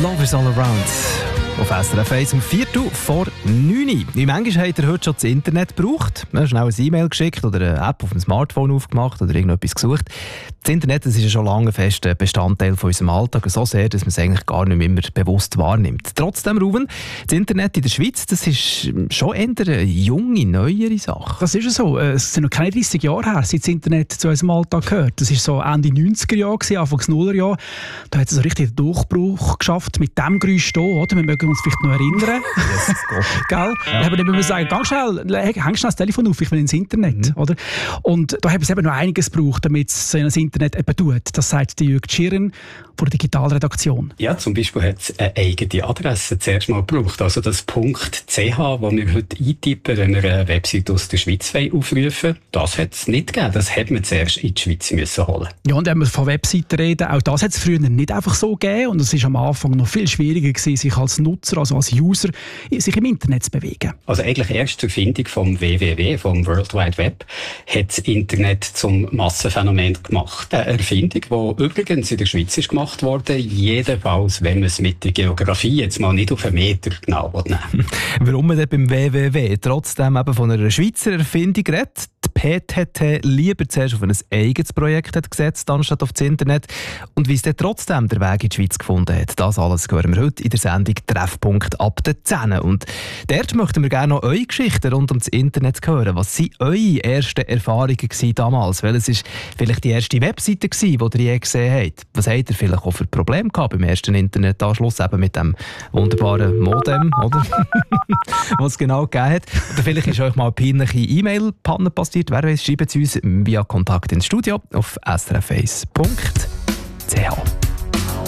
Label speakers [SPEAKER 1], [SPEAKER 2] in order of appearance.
[SPEAKER 1] Love is all around. Auf SRF 1 um 8:45. Wie manchmal habt ihr heute schon das Internet gebraucht? Schnell ein E-Mail geschickt oder eine App auf dem Smartphone aufgemacht oder irgendetwas gesucht. Das Internet, das ist ja schon lange fest ein Bestandteil von unserem Alltag, so sehr, dass man es eigentlich gar nicht mehr immer bewusst wahrnimmt. Trotzdem, Ruben, das Internet in der Schweiz, das ist schon eher eine junge, neuere Sache.
[SPEAKER 2] Das ist ja so. Es sind noch keine 30 Jahre her, seit das Internet zu unserem Alltag gehört. Das war so Ende 90er Jahre, Anfang 0er Jahre. Da hat es so richtig einen Durchbruch geschafft mit dem Geräusch hier, oder? Wir mögen uns vielleicht noch erinnern.
[SPEAKER 1] Yes,
[SPEAKER 2] Gell? Ja. Aber dann müssen wir sagen, ganz schnell, häng schnell das Telefon auf, ich will ins Internet. Oder? Und da haben es eben noch einiges gebraucht, damit es so das Internet eben tut. Das sagt Jürg Schirren von der Digitalredaktion.
[SPEAKER 3] Ja, zum Beispiel hat es eine eigene Adresse zuerst mal gebraucht. Also das .ch, wo wir heute eintippen, wenn wir eine Website aus der Schweiz aufrufen, das hat es nicht gegeben. Das hat man zuerst in die Schweiz müssen holen.
[SPEAKER 2] Ja, und wenn wir von Webseiten reden, auch das hat es früher nicht einfach so gegeben. Und es war am Anfang noch viel schwieriger gewesen, sich als Nutzer, also als User, sich im Internet zu bewegen.
[SPEAKER 3] Also eigentlich erst zur Erfindung vom WWW, vom World Wide Web, hat das Internet zum Massenphänomen gemacht. Eine Erfindung, die übrigens in der Schweiz ist gemacht wurde, jedenfalls, wenn man es mit der Geografie jetzt mal nicht auf einen Meter genau nehmen.
[SPEAKER 1] Warum man dann beim WWW trotzdem eben von einer Schweizer Erfindung redet? Die PTT lieber zuerst auf ein eigenes Projekt hat gesetzt, anstatt auf das Internet. Und wie es dann trotzdem der Weg in die Schweiz gefunden hat, das alles hören wir heute in der Sendung «Treffpunkt ab der 10». Und dort möchten wir gerne noch eure Geschichten rund um das Internet hören. Was waren eure ersten Erfahrungen damals? Welches war vielleicht die erste Webseite, die ihr je gesehen habt? Was habt ihr vielleicht auch für Probleme gehabt beim ersten Internetanschluss, eben mit dem wunderbaren Modem, oder? Was es genau gegeben hat? Oder vielleicht ist euch mal eine peinliche E-Mail-Panne passiert. Wer weiss, schreibt es uns via Kontakt ins Studio auf srf1.ch.